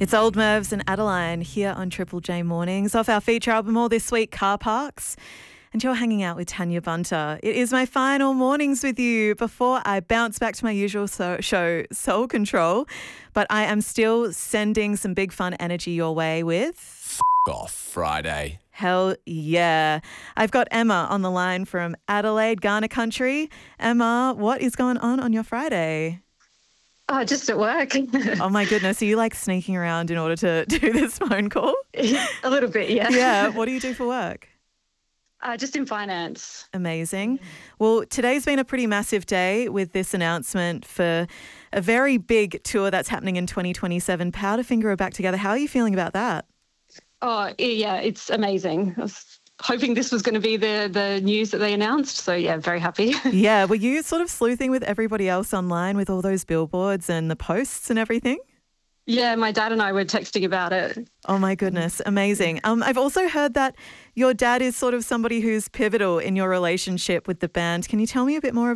It's Old Mervs and Adeline here on Triple J Mornings. Off our feature album all this week, Car Parks. And you're hanging out with Tanya Bunter. It is my final mornings with you before I bounce back to my usual show, Soul Control. But I am still sending some big fun energy your way with... Off Friday. Hell yeah. I've got Emma on the line from Adelaide, Ghana country. Emma, what is going on your Friday? Oh, just at work. Oh my goodness, are you like sneaking around in order to do this phone call? A little bit, yeah. Yeah, what do you do for work? Just in finance. Amazing. Well, today's been a pretty massive day with this announcement for a very big tour that's happening in 2027. Powderfinger are back together. How are you feeling about that? Oh, yeah, it's amazing. I was hoping this was going to be the news that they announced. So, yeah, very happy. Yeah, were you sort of sleuthing with everybody else online with all those billboards and the posts and everything? Yeah, my dad and I were texting about it. Oh, my goodness. Amazing. I've also heard that your dad is sort of somebody who's pivotal in your relationship with the band. Can you tell me a bit more